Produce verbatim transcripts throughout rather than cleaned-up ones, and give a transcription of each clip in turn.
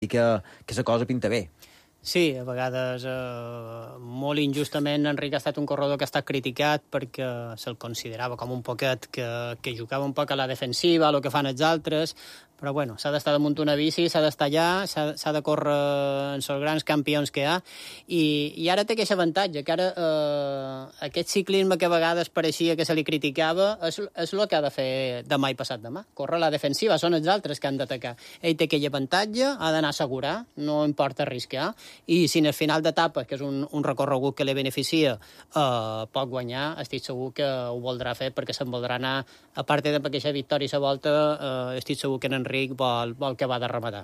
que, que la cosa pinta bé. Sí, a vegades eh, molt injustament Enric ha estat un corredor que ha estat criticat perquè se'l considerava com un poquet que, que jugava un poc a la defensiva, el que fan els altres, però bueno, s'ha d'estar damunt una bici, s'ha d'estar allà, s'ha de córrer en els grans campions que hi ha, i, i ara té aquest avantatge, que ara eh, aquest ciclisme que a vegades pareixia que se li criticava és, és el que ha de fer demà i passat demà, córrer a la defensiva, són els altres que han d'atacar. Ell té aquell avantatge, ha d'anar a assegurar, no importa arriscar, i si en el final d'etapa, que és un, un recorregut que li beneficia, eh, pot guanyar, estic segur que ho voldrà fer perquè se'n voldrà anar, a part de aquesta victòria i la volta, eh, estic segur que en Enric vol, vol que va de rematar.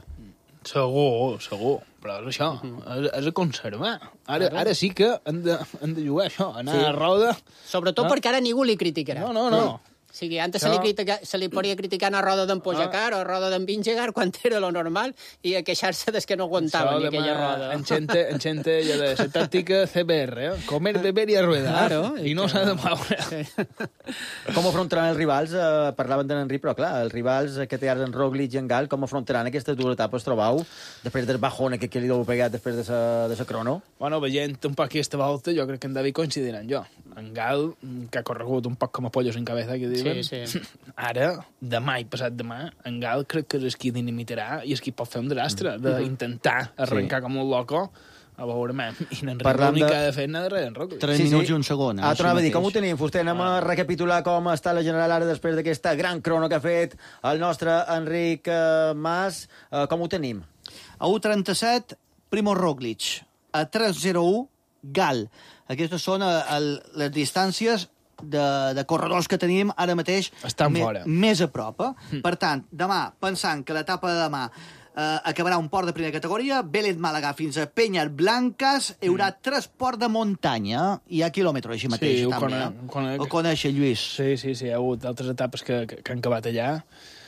Segur, segur, però és això, uh -huh. és a conservar. Ara, ara sí que han de, han de jugar això, anar sí. a roda... Sobretot no? perquè ara ningú li criticarà. No, no, no. O sigui, antes se li, critica, se li podia criticar a roda d'en Pogacar ah. o a roda d'en Vingegaard quan era lo normal i a queixar-se des que no aguantava ni aquella roda. En gente, en gente ja de la tàctica C B R, eh? Comer, beber i arruedar. Claro, I no s'ha de moure. Sí. Com afrontaran els rivals? Eh, parlaven d'en Enric, però clar, els rivals que té ara en Roglic i en Gal, com afrontaran aquestes dues etapes, trobau? Després del bajón que, que li deu pegat després de sa, de sa crono? Bueno, veient un poc aquesta volta, jo crec que en David coincidiran jo. En Gal, que ha corregut un poc com a pollos en cabeza, que diuen. Sí, sí. Ara, demà i passat demà, en Gal crec que és qui dinamitarà i és qui pot fer un desastre, d'intentar arrencar sí. com un loco, a veure, man, i en Enric l'únic que ha de fer anar darrere en Roglic. Tres sí, minuts sí. i un segon. Eh, ah, tornava a dir, com ho tenim, Fuster? Anem ah. a recapitular com està la general ara després d'aquesta gran crono que ha fet el nostre Enric eh, Mas. Eh, com ho tenim? A u trenta-set, Primo Roglic. A tres zero u, Gal. Aquestes són a, a les distàncies de, de corredors que tenim ara mateix me, més a prop. Eh? Mm. Per tant, demà, pensant que l'etapa de demà eh, acabarà un port de primera categoria, Vélez Màlaga fins a Penyes Blanques, hi haurà mm. tres ports de muntanya, hi ha quilòmetres així mateix. Sí, també, ho, conec, conec. ho coneix, Lluís. Sí, sí, sí, hi ha hagut altres etapes que, que, que han acabat allà.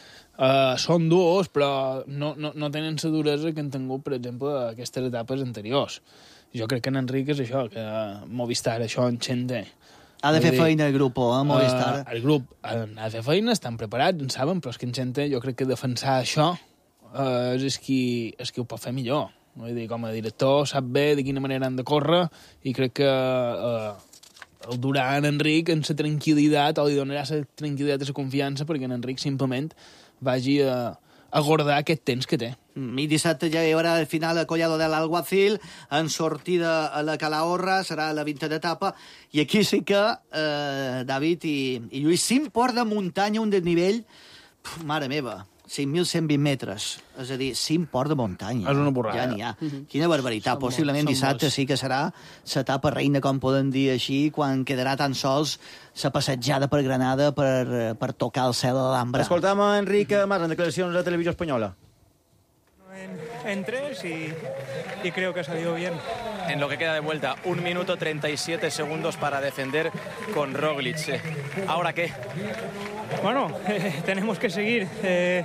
Uh, són dues, però no, no, no tenen la duresa que han tingut, per exemple, aquestes etapes anteriors. Jo crec que en Enric és això, que Movistar això en Xende. Ha de fer dir, feina el grup, eh, Movistar. Uh, el grup ha de fer feina, estan preparats, en saben, però és que en Xende jo crec que defensar això uh, és, qui, és qui ho pot fer millor. Vull dir, com a director sap bé de quina manera han de córrer i crec que uh, el durà en Enric en la tranquil·litat o li donarà la tranquil·litat i la confiança perquè en Enric simplement vagi a, a guardar aquest temps que té. I dissabte ja hi haurà el final a Collado del Alguacil, en sortida a la Calahorra, serà la vintena etapa, i aquí sí que eh, David i, i Lluís, cinc ports de muntanya, un desnivell, puf, mare meva, cinc mil cent vint metres, és a dir, cinc ports de muntanya. És una borrada. Ja n'hi ha. Uh-huh. Quina barbaritat. Som Possiblement molts, dissabte molts. sí que serà l'etapa reina, com poden dir així, quan quedarà tan sols la passejada per Granada per, per tocar el cel de l'Ambra. Escoltam a Enric Mas en declaracions a Televisió Espanyola. En, en tres y, y creo que ha salido bien. En lo que queda de vuelta, un minuto treinta y siete segundos para defender con Roglic. ¿Ahora qué? Bueno, eh, tenemos que seguir. Eh,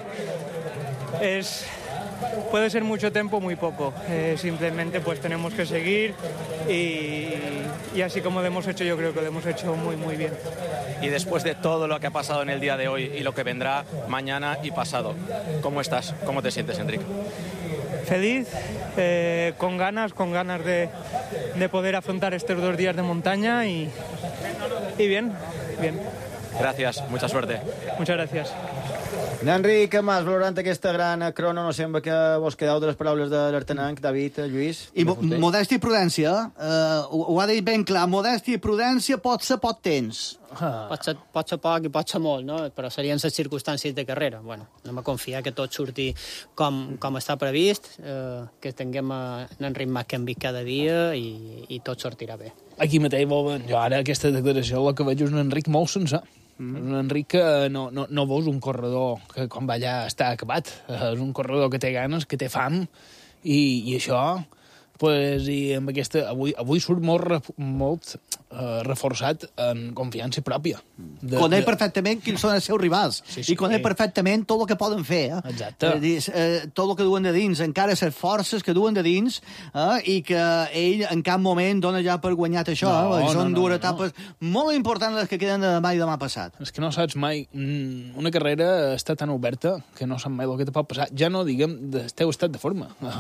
es, puede ser mucho tiempo, muy poco. Eh, simplemente pues tenemos que seguir y, y así como lo hemos hecho, yo creo que lo hemos hecho muy, muy bien. Y después de todo lo que ha pasado en el día de hoy y lo que vendrá mañana y pasado, ¿cómo estás? ¿Cómo te sientes, Enrique? Feliz, eh, con ganas, con ganas de, de poder afrontar estos dos días de montaña y, y bien, bien. Gracias, mucha suerte. Muchas gracias. Enric Mas, valorant aquesta gran crono, no sembla que vos quedeu de les paraules de l'Artenanc, David, Lluís... I mo modèstia i prudència, eh, ho, ho ha dit ben clar, modèstia i prudència pot ser pot temps. Ah. Pot, ser, pot ser poc i pot ser molt, no? Però serien les circumstàncies de carrera. Bueno, anem a confiar que tot surti com, com està previst, eh, que tinguem en Enric Mas que hem vist cada dia i, i tot sortirà bé. Aquí mateix, jo ara aquesta declaració el que veig és un Enric molt sencer. Mm. És un Enric que no, no, no veus un corredor que quan va allà està acabat. És un corredor que té ganes, que té fam, i, i això, pues, i amb aquesta, avui, avui surt molt, molt uh, reforçat en confiança pròpia. De, coneix de... perfectament quins són els seus rivals, sí, sí, i coneix sí. perfectament tot el que poden fer. Eh? Exacte. Eh, eh, tot el que duen de dins, encara les forces que duen de dins, eh? I que ell en cap moment dona ja per guanyat això. No, eh? Són no, no, dues no, etapes no. molt importants les que queden de demà i demà passat. És que no saps mai, una carrera està tan oberta que no saps mai el que te pot passar. Ja no diguem del teu estat de forma.